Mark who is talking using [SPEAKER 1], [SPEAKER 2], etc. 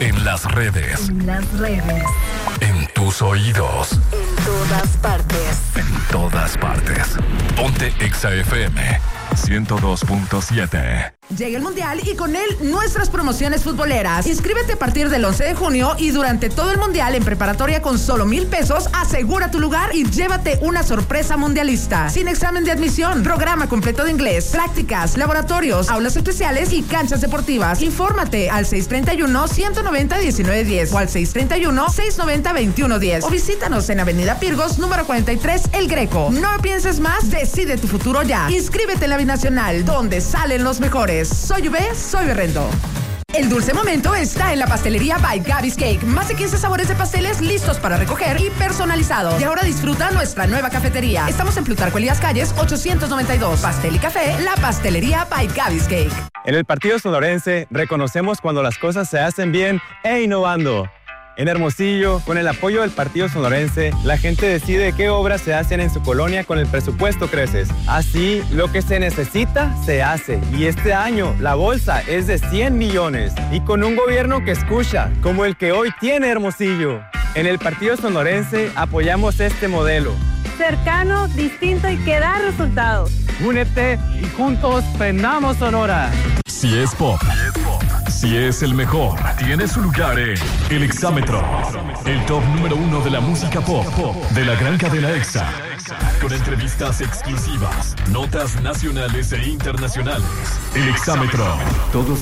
[SPEAKER 1] En las redes.
[SPEAKER 2] En las redes.
[SPEAKER 1] En tus oídos.
[SPEAKER 2] En todas partes.
[SPEAKER 1] En todas partes. Ponte Exa FM 102.7.
[SPEAKER 3] Llega el Mundial y con él nuestras promociones futboleras. Inscríbete a partir del 11 de junio y durante todo el Mundial en preparatoria con solo 1,000 pesos, asegura tu lugar y llévate una sorpresa mundialista. Sin examen de admisión, programa completo de inglés, prácticas, laboratorios, aulas especiales y canchas deportivas. Infórmate al 631-190-1910 o al 631-690-2110 o visítanos en Avenida Pirgos, número 43, El Greco. No pienses más, decide tu futuro ya. Inscríbete en la Binacional, donde salen los mejores. Soy UB, soy Berrendo. El dulce momento está en la pastelería by Gaby's Cake. Más de 15 sabores de pasteles listos para recoger y personalizados. Y ahora disfruta nuestra nueva cafetería. Estamos en Plutarco Elías Calles 892. Pastel y café, la pastelería by Gaby's Cake.
[SPEAKER 4] En el Partido Sonorense reconocemos cuando las cosas se hacen bien e innovando. En Hermosillo, con el apoyo del Partido Sonorense, la gente decide qué obras se hacen en su colonia con el presupuesto Creces. Así, lo que se necesita, se hace. Y este año, la bolsa es de 100 millones. Y con un gobierno que escucha, como el que hoy tiene Hermosillo. En el Partido Sonorense, apoyamos este modelo.
[SPEAKER 5] Cercano, distinto y que da resultados.
[SPEAKER 4] Únete y juntos prendamos Sonora.
[SPEAKER 1] Si es pop, si es el mejor, tiene su lugar en El Exámetro, el top número 1 de la música pop de la gran cadena Exa, con entrevistas exclusivas, notas nacionales e internacionales. El Exámetro, todos